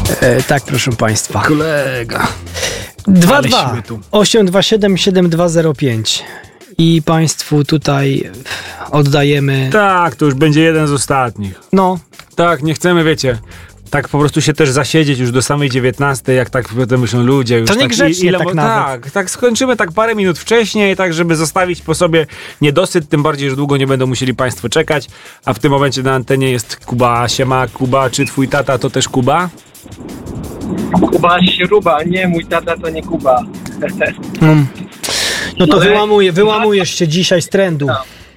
Tak, proszę państwa. Kolega. 22 827 7205 i państwu tutaj oddajemy. Tak, to już będzie jeden z ostatnich. No. Tak, nie chcemy, wiecie, tak po prostu się też zasiedzieć już do samej 19, jak tak potem myślą ludzie. Już to niegrzecznie tak nawet. Tak, skończymy tak parę minut wcześniej, tak żeby zostawić po sobie niedosyt, tym bardziej, że długo nie będą musieli państwo czekać, a w tym momencie na antenie jest Kuba. Siema, Kuba, czy twój tata to też Kuba? Kuba Śruba, nie, mój tata to nie Kuba. No to wyłamujesz się dzisiaj z trendu.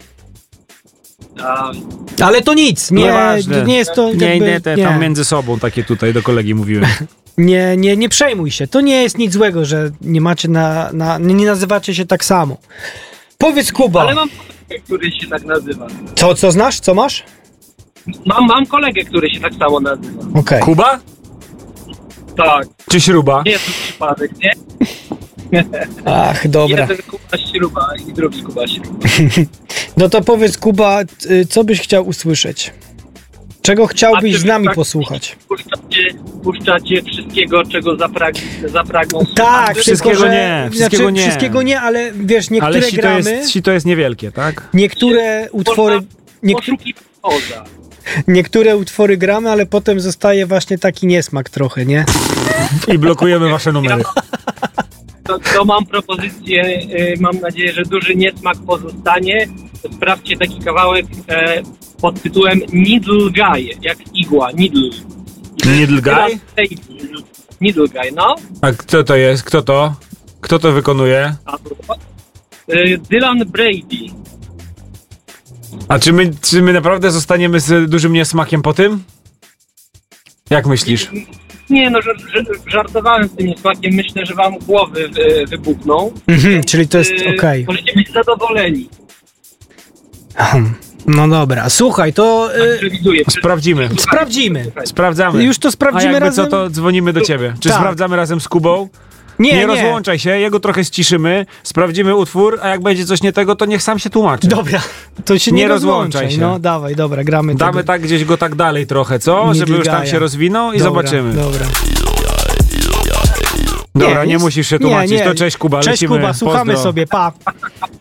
Ale to nic, nie jest to jakby, tam między sobą takie tutaj do kolegi mówiłem. Nie przejmuj się, to nie jest nic złego, że nie macie nie nazywacie się tak samo. Powiedz, Kuba. Ale mam kolegę, który się tak nazywa. Co znasz? Co masz? Mam kolegę, który się tak samo nazywa. Okay. Kuba? Tak. Czy Śruba? Nie jest to przypadek, nie? Ach, dobra. Jeden Kuba Śruba i drugi Kuba Śruba. No to powiedz, Kuba, co byś chciał usłyszeć? Czego chciałbyś z nami posłuchać? Puszczacie wszystkiego, czego zapragną. Tak, wszystkiego nie. Wszystkiego nie, ale wiesz, niektóre ale gramy... to jest niewielkie, tak? Niektóre utwory... Niektóre utwory gramy, ale potem zostaje właśnie taki niesmak trochę, nie? I blokujemy wasze numery. To mam propozycję, mam nadzieję, że duży niesmak pozostanie. Sprawdźcie taki kawałek pod tytułem Needle Guy, jak igła, Needle. Needle Guy? Needle Guy, no. A kto to jest? Kto to? Kto to wykonuje? Dylan Brady. A czy my naprawdę zostaniemy z dużym niesmakiem po tym? Jak myślisz? Nie, no żartowałem z tym niesmakiem. Myślę, że wam głowy wybuchną. Czyli to jest okej. Możecie być zadowoleni. No dobra, słuchaj, to... Sprawdzimy. Sprawdzamy. Już to sprawdzimy a jakby razem. co, to dzwonimy do ciebie. Czy tak. Sprawdzamy razem z Kubą? Nie rozłączaj się, jego trochę ściszymy, sprawdzimy utwór, a jak będzie coś nie tego, to niech sam się tłumaczy. Dobra, to się nie rozłączaj się. No dawaj, dobra, gramy. Damy tak gdzieś go tak dalej trochę, co? Żeby już tam się rozwinął i zobaczymy. Dobra, nie musisz się tłumaczyć, to cześć Kuba, cześć lecimy. Kuba, słuchamy sobie, pa.